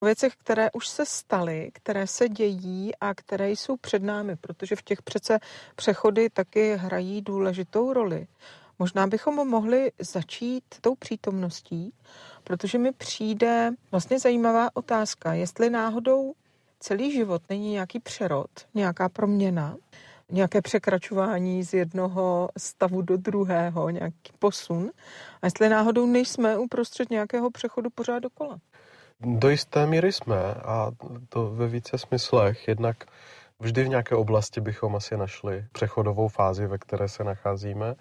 věcech, které už se staly, které se dějí a které jsou před námi, protože v těch přece přechody taky hrají důležitou roli. Možná bychom mohli začít tou přítomností, protože mi přijde vlastně zajímavá otázka, jestli náhodou celý život není nějaký přerod, nějaká proměna, nějaké překračování z jednoho stavu do druhého, nějaký posun. A jestli náhodou nejsme uprostřed nějakého přechodu pořád dokola. Do jisté míry jsme, a to ve více smyslech. Jednak vždy v nějaké oblasti bychom asi našli přechodovou fázi, ve které se nacházíme,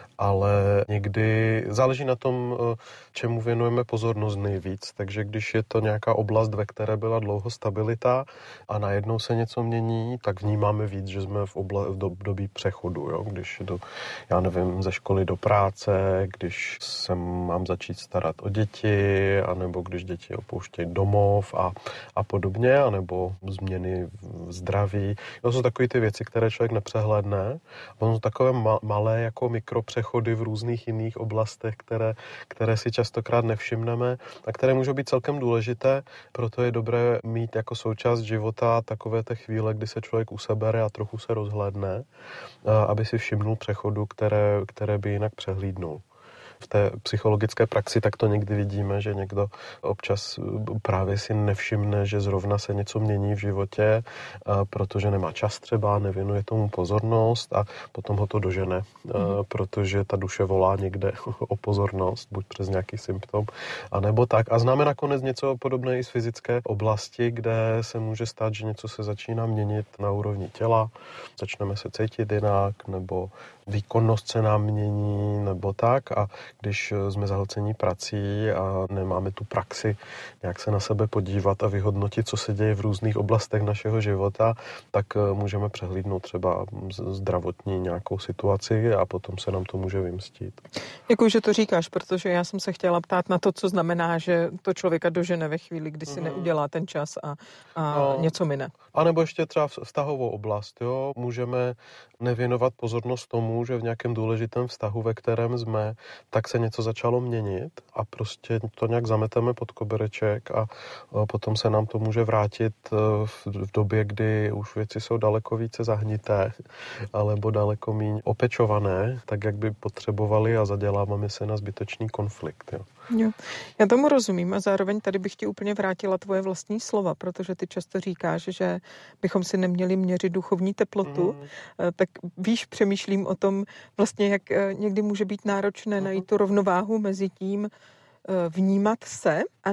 ale někdy záleží na tom, čemu věnujeme pozornost nejvíc. Takže když je to nějaká oblast, ve které byla dlouho stabilita a najednou se něco mění, tak vnímáme víc, že jsme v období přechodu. Jo? Když jdu, já nevím, ze školy do práce, když se mám začít starat o děti, anebo když děti opouštějí domov a podobně, anebo změny v zdraví. To jsou takové ty věci, které člověk nepřehlédne. To jsou takové malé jako mikropřechody v různých jiných oblastech, které si častokrát nevšimneme a které můžou být celkem důležité. Proto je dobré mít jako součást života takové ty chvíle, kdy se člověk usebere a trochu se rozhlédne, aby si všimnul přechodu, které by jinak přehlídnul. V té psychologické praxi tak to někdy vidíme, že někdo občas právě si nevšimne, že zrovna se něco mění v životě, protože nemá čas třeba, nevěnuje tomu pozornost a potom ho to dožene, protože ta duše volá někde o pozornost, buď přes nějaký symptom, anebo tak. A známe nakonec něco podobné i z fyzické oblasti, kde se může stát, že něco se začíná měnit na úrovni těla, začneme se cítit jinak, nebo výkonnost se nám mění, nebo tak. A když jsme zahlcení prací a nemáme tu praxi nějak se na sebe podívat a vyhodnotit, co se děje v různých oblastech našeho života, tak můžeme přehlídnout třeba zdravotní nějakou situaci a potom se nám to může vymstít. Děkuji, že to říkáš, protože já jsem se chtěla ptát na to, co znamená, že to člověka dožene ve chvíli, kdy si neudělá ten čas a něco mine. A nebo ještě třeba vztahovou oblast. Jo? Můžeme nevěnovat pozornost tomu, že v nějakém důležitém vztahu, ve kterém jsme, tak se něco začalo měnit a prostě to nějak zameteme pod kobereček a potom se nám to může vrátit v době, kdy už věci jsou daleko více zahnité alebo daleko méně opečované, tak jak by potřebovali a zaděláváme se na zbytečný konflikt. Jo. Jo. Já tomu rozumím a zároveň tady bych ti úplně vrátila tvoje vlastní slova, protože ty často říkáš, že bychom si neměli měřit duchovní teplotu, tak víš, přemýšlím o tom vlastně, jak někdy může být náročné najít tu rovnováhu mezi tím vnímat se a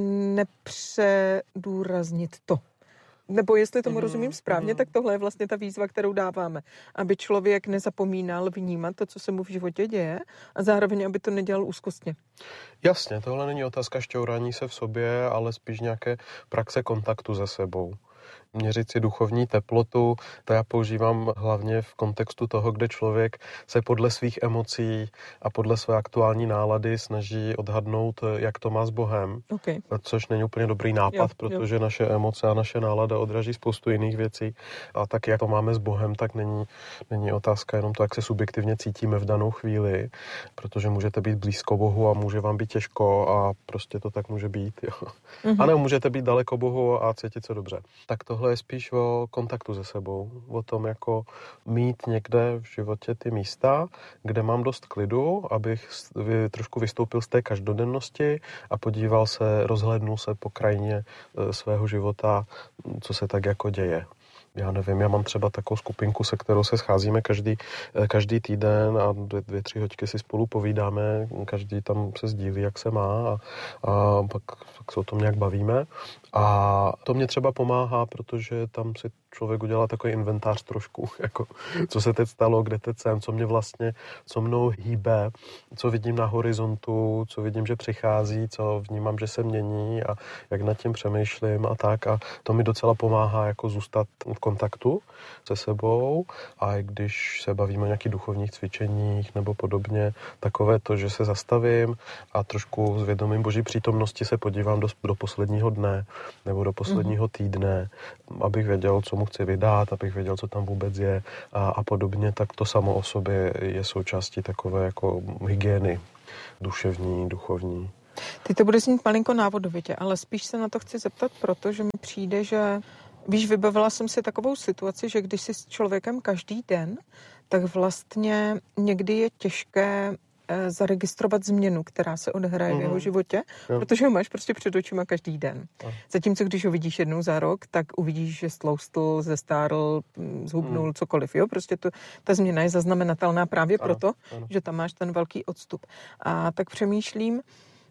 nepředůraznit to. Nebo jestli tomu rozumím správně, tak tohle je vlastně ta výzva, kterou dáváme. Aby člověk nezapomínal vnímat to, co se mu v životě děje a zároveň, aby to nedělal úzkostně. Jasně, tohle není otázka šťourání se v sobě, ale spíš nějaké praxe kontaktu se sebou. Měřit si duchovní teplotu, to já používám hlavně v kontextu toho, kde člověk se podle svých emocí a podle své aktuální nálady snaží odhadnout, jak to má s Bohem. Okay. Což není úplně dobrý nápad, protože naše emoce a naše nálada odraží spoustu jiných věcí. A tak, jak to máme s Bohem, tak není otázka jenom to, jak se subjektivně cítíme v danou chvíli, protože můžete být blízko Bohu a může vám být těžko a prostě to tak může být. Jo. A nebo můžete být daleko Bohu a cítit se dobře. Tak tohle je spíš o kontaktu se sebou, o tom jako mít někde v životě ty místa, kde mám dost klidu, abych trošku vystoupil z té každodennosti a podíval se, rozhlédnul se po krajině svého života, co se tak jako děje. Já nevím, já mám třeba takovou skupinku, se kterou se scházíme každý týden a 2-3 hoďky si spolu povídáme, každý tam se sdílí, jak se má a pak se o tom nějak bavíme. A to mě třeba pomáhá, protože tam si člověk udělá takový inventář trošku, jako co se teď stalo, kde teď jsem, co mnou hýbe, co vidím na horizontu, co vidím, že přichází, co vnímám, že se mění a jak nad tím přemýšlím a tak. A to mi docela pomáhá jako zůstat v kontaktu se sebou a i když se bavíme o nějakých duchovních cvičeních nebo podobně, takové to, že se zastavím a trošku s vědomím Boží přítomnosti se podívám do posledního dne nebo do posledního týdne, abych věděl, co mu chci vydat, abych věděl, co tam vůbec je a podobně, tak to samo o sobě je součástí takové jako hygieny duševní, duchovní. Teď to bude znít malinko návodovitě, ale spíš se na to chci zeptat, protože mi přijde, že vybavila jsem si takovou situaci, že když jsi s člověkem každý den, tak vlastně někdy je těžké zaregistrovat změnu, která se odehraje v jeho životě, protože ho máš prostě před očima každý den. Zatímco když ho vidíš jednou za rok, tak uvidíš, že stloustl, zestárl, zhubnul, cokoliv. Jo? Prostě ta změna je zaznamenatelná právě proto, že tam máš ten velký odstup. A tak přemýšlím,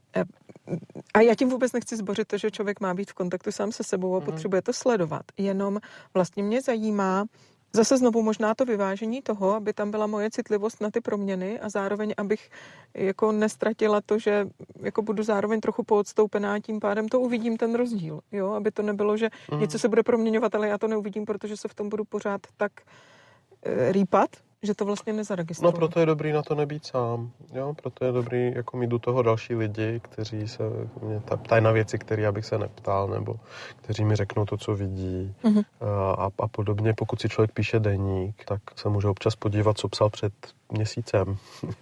a já tím vůbec nechci zbořit to, že člověk má být v kontaktu sám se sebou a potřebuje to sledovat. Jenom vlastně mě zajímá zase znovu možná to vyvážení toho, aby tam byla moje citlivost na ty proměny a zároveň, abych jako nestratila to, že jako budu zároveň trochu poodstoupená a tím pádem to uvidím ten rozdíl. Jo? Aby to nebylo, že něco se bude proměňovat, ale já to neuvidím, protože se v tom budu pořád tak rýpat, že to vlastně nezaregistruju. No proto je dobrý na to nebýt sám. Jo? Proto je dobrý jako mít do toho další lidi, kteří se mě ptají na věci, které já bych se neptal, nebo kteří mi řeknou to, co vidí. A podobně. Pokud si člověk píše deník, tak se může občas podívat, co psal před měsícem,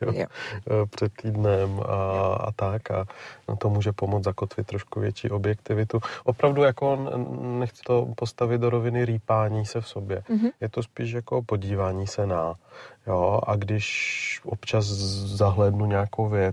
před týdnem a tak. A to může pomoct zakotvit trošku větší objektivitu. Opravdu jako nechci to postavit do roviny rýpání se v sobě. Je to spíš jako podívání se na. Jo, a když občas zahlédnu nějakou věc,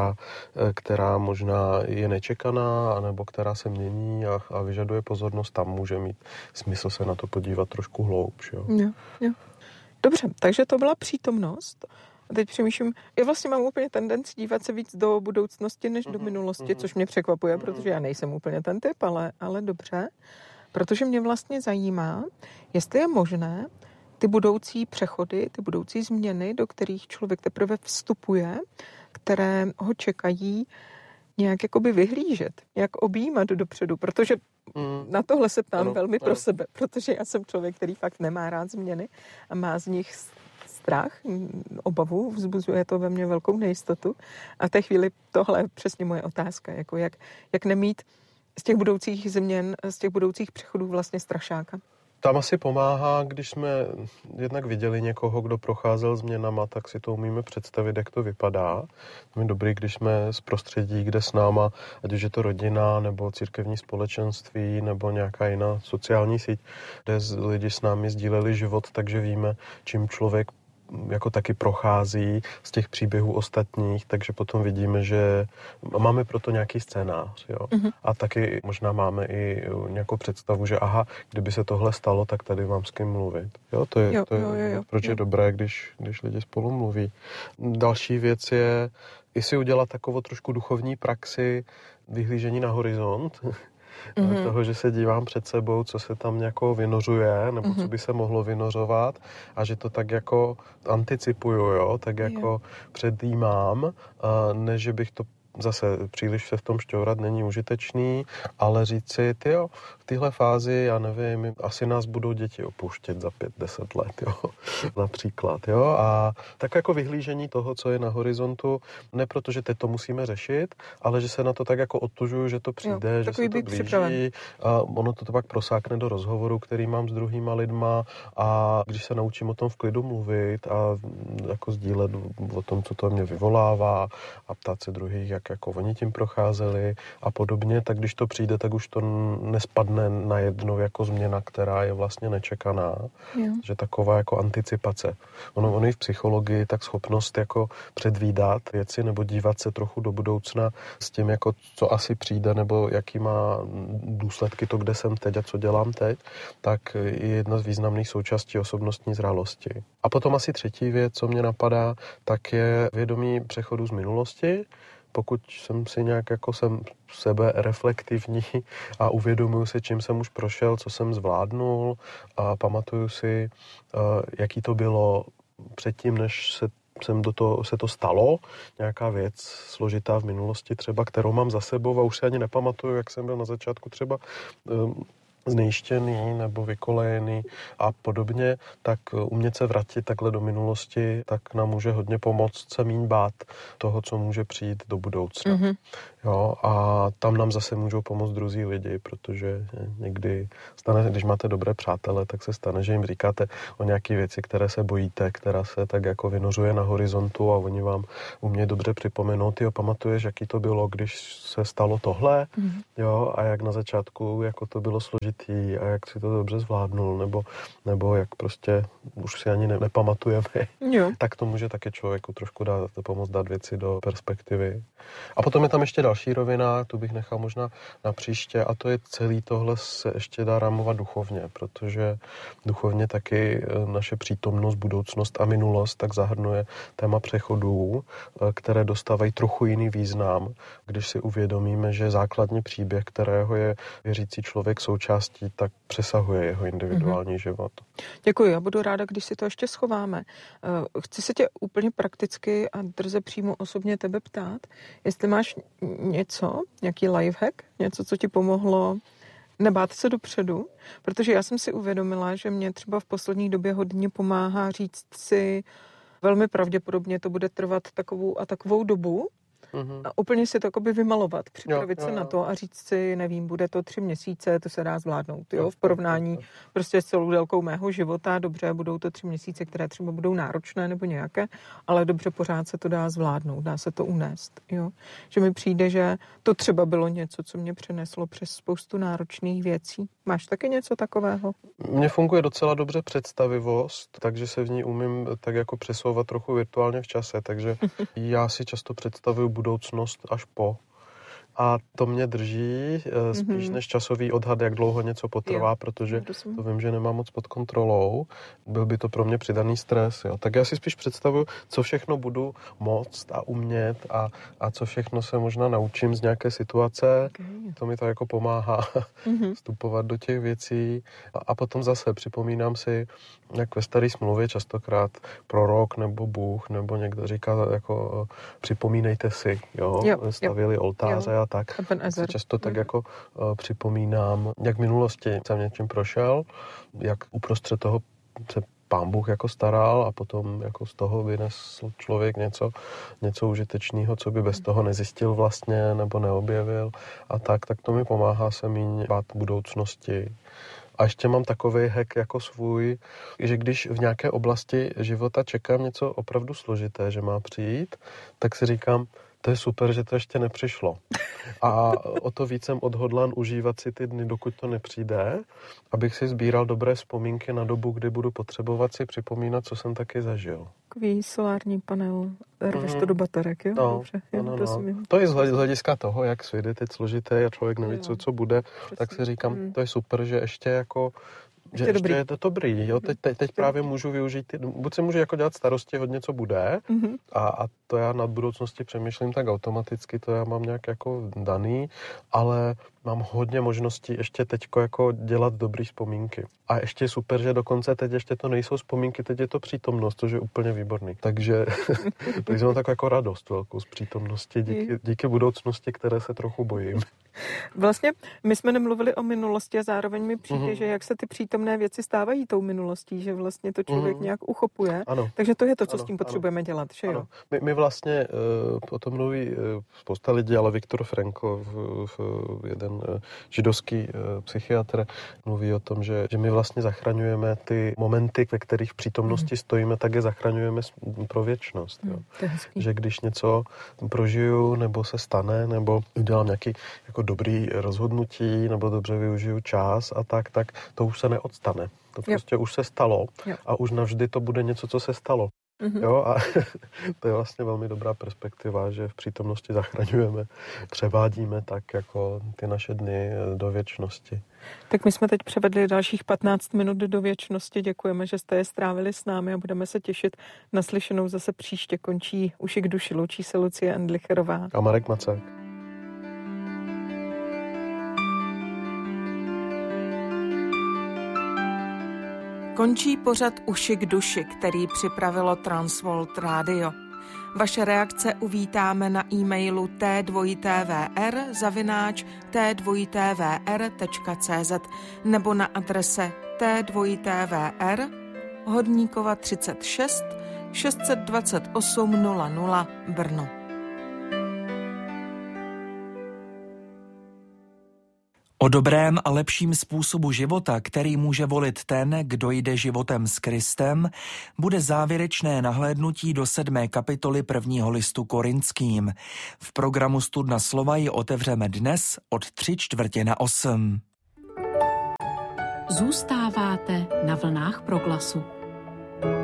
která možná je nečekaná, anebo která se mění a vyžaduje pozornost, tam může mít smysl se na to podívat trošku hloubš. Jo. Jo. Dobře, takže to byla přítomnost. A teď přemýšlím, já vlastně mám úplně tendenci dívat se víc do budoucnosti než do minulosti, což mě překvapuje, protože já nejsem úplně ten typ, ale dobře. Protože mě vlastně zajímá, jestli je možné ty budoucí přechody, ty budoucí změny, do kterých člověk teprve vstupuje, které ho čekají, nějak jakoby vyhlížet, jak objímat dopředu, protože na tohle se ptám velmi pro sebe, protože já jsem člověk, který fakt nemá rád změny a má z nich strach, obavu, vzbuzuje to ve mně velkou nejistotu. A v té chvíli tohle je přesně moje otázka, jako jak nemít z těch budoucích změn, z těch budoucích přechodů vlastně strašáka. Tam asi pomáhá, když jsme jednak viděli někoho, kdo procházel změnama, tak si to umíme představit, jak to vypadá. Je dobrý, když jsme z prostředí, kde s náma, ať už je to rodina, nebo církevní společenství, nebo nějaká jiná sociální síť, kde lidi s námi sdíleli život, takže víme, čím člověk jako taky prochází z těch příběhů ostatních, takže potom vidíme, že máme proto nějaký scénář. Jo? A taky možná máme i nějakou představu, že kdyby se tohle stalo, tak tady mám s kým mluvit. Jo? To je proč je dobré, když lidi spolu mluví. Další věc je i si udělat takovou trošku duchovní praxi vyhlížení na horizont, toho, že se dívám před sebou, co se tam nějakou vynořuje, nebo co by se mohlo vynořovat a že to tak jako anticipuju, jo? Tak jako předjímám, než že bych to zase příliš se v tom šťourat není užitečný, ale říct si, v téhle fázi, já nevím, asi nás budou děti opouštět za 5-10 let, jo, například, jo, a tak jako vyhlížení toho, co je na horizontu, ne proto, že teď to musíme řešit, ale že se na to tak jako odtužuju, že to přijde, že se to blíží a ono to pak prosákne do rozhovoru, který mám s druhýma lidma a když se naučím o tom v klidu mluvit a jako sdílet o tom, co to mě vyvolává a ptát se druhých, jak jako oni tím procházeli a podobně, tak když to přijde, tak už to nespadne najednou jako změna, která je vlastně nečekaná. Že taková jako anticipace. Ono i v psychologii tak schopnost jako předvídat věci nebo dívat se trochu do budoucna s tím, jako co asi přijde nebo jaký má důsledky to, kde jsem teď a co dělám teď, tak je jedna z významných součástí osobnostní zralosti. A potom asi třetí věc, co mě napadá, tak je vědomí přechodu z minulosti. Pokud jsem si nějak jako jsem sebe reflektivní a uvědomuji si, čím jsem už prošel, co jsem zvládnul a pamatuju si, jaký to bylo předtím, než se to stalo, nějaká věc složitá v minulosti třeba, kterou mám za sebou a už se ani nepamatuju, jak jsem byl na začátku třeba znejištěný nebo vykolejený a podobně, tak umět se vrátit takhle do minulosti, tak nám může hodně pomoct se míň bát toho, co může přijít do budoucna. Jo, a tam nám zase můžou pomoct druzí lidi, protože někdy stane, když máte dobré přátele, tak se stane, že jim říkáte o nějaké věci, které se bojíte, která se tak jako vynořuje na horizontu a oni vám umějí dobře připomenout, jo, pamatuješ, jaký to bylo, když se stalo tohle, jo, a jak na začátku, jako to bylo složitý a jak si to dobře zvládnul, nebo jak prostě už si ani nepamatujeme, Jo. tak to může také člověku trošku pomoct dát věci do perspektivy. A potom je tam ještě další rovina, tu bych nechal možná na příště, a to je celý tohle se ještě dá rámovat duchovně, protože duchovně taky naše přítomnost, budoucnost a minulost tak zahrnuje téma přechodů, které dostávají trochu jiný význam, když si uvědomíme, že základní příběh, kterého je věřící člověk součástí, tak přesahuje jeho individuální život. Děkuji, já budu ráda, když si to ještě schováme. Chci se tě úplně prakticky a drze přímo osobně tebe ptát, jestli máš něco, nějaký lifehack, něco, co ti pomohlo nebát se dopředu, protože já jsem si uvědomila, že mě třeba v poslední době hodně pomáhá říct si, velmi pravděpodobně to bude trvat takovou a takovou dobu, a úplně si to jakoby vymalovat, připravit se na to a říct si, nevím, bude to 3 měsíce, to se dá zvládnout, v porovnání prostě s celou délkou mého života, dobře, budou to 3 měsíce, které třeba budou náročné nebo nějaké, ale dobře, pořád se to dá zvládnout, dá se to unést, Že mi přijde, že to třeba bylo něco, co mě přeneslo přes spoustu náročných věcí. Máš taky něco takového? Mně funguje docela dobře představivost, takže se v ní umím tak jako přesouvat trochu virtuálně v čase, takže já si často představuju budoucnost až po. A to mě drží spíš než časový odhad, jak dlouho něco potrvá, protože to vím, že nemám moc pod kontrolou. Byl by to pro mě přidaný stres. Jo. Tak já si spíš představuju, co všechno budu moct a umět a co všechno se možná naučím z nějaké situace. Okay. To mi to jako pomáhá vstupovat do těch věcí. A potom zase připomínám si, jak ve staré smlouvě častokrát prorok nebo Bůh nebo někdo říká, jako připomínejte si, stavěli oltáře a tak. Si často tak jako připomínám, jak v minulosti jsem něčím prošel, jak uprostřed toho se Pán Bůh jako staral a potom jako z toho vynesl člověk něco užitečného, co by bez toho nezjistil vlastně nebo neobjevil a tak to mi pomáhá se míň bát budoucnosti. A ještě mám takovej hack jako svůj, že když v nějaké oblasti života čekám něco opravdu složité, že má přijít, tak si říkám, to je super, že to ještě nepřišlo. A o to víc jsem odhodlán užívat si ty dny, dokud to nepřijde, abych si sbíral dobré vzpomínky na dobu, kdy budu potřebovat si připomínat, co jsem taky zažil. Takový solární panel, rveš to do baterek, jo? Dobře, To je z hlediska toho, jak svět je teď složité a člověk neví, co bude, tak si říkám, to je super, že ještě jako že ještě je to dobrý, jo? Teď právě můžu využít, buď se můžu jako dělat starosti hodně, co bude, a to já nad budoucnosti přemýšlím tak automaticky, to já mám nějak jako daný, ale mám hodně možností ještě teďko jako dělat dobrý vzpomínky. A ještě super, že dokonce teď ještě to nejsou vzpomínky, teď je to přítomnost, což je úplně výborný. Takže mám takovou jako radost velkou z přítomnosti díky budoucnosti, které se trochu bojím. Vlastně my jsme nemluvili o minulosti a zároveň mi přijde, že jak se ty přítomné věci stávají tou minulostí, že vlastně to člověk nějak uchopuje. Ano. Takže to je to, co s tím potřebujeme dělat, že jo? My vlastně o tom mluví spousta lidí, ale Viktor Frankl, jeden židovský psychiatr, mluví o tom, že my vlastně zachraňujeme ty momenty, ve kterých v přítomnosti stojíme, tak je zachraňujeme pro věčnost. Jo. Že když něco prožiju, nebo se stane, nebo udělám nějaký jako dobrý rozhodnutí, nebo dobře využiju čas a tak to už se neodstane. To prostě už se stalo a už navždy to bude něco, co se stalo. Jo, a to je vlastně velmi dobrá perspektiva, že v přítomnosti zachraňujeme, převádíme tak jako ty naše dny do věčnosti. Tak my jsme teď převedli dalších 15 minut do věčnosti. Děkujeme, že jste je strávili s námi a budeme se těšit na slyšenou zase příště. Končí Uši k duši, loučí se Lucie Endlicherová a Marek Macák. Končí pořad Uši k duši, který připravilo Transworld Radio. Vaše reakce uvítáme na e-mailu t2tvr@t2tvr.cz nebo na adrese t2tvr Hodníkova 36 628 00 Brno. O dobrém a lepším způsobu života, který může volit ten, kdo jde životem s Kristem, bude závěrečné nahlédnutí do 7. kapitoly 1. listu Korinským. V programu Studna slova ji otevřeme dnes od 7:45. Zůstáváte na vlnách Proglasu.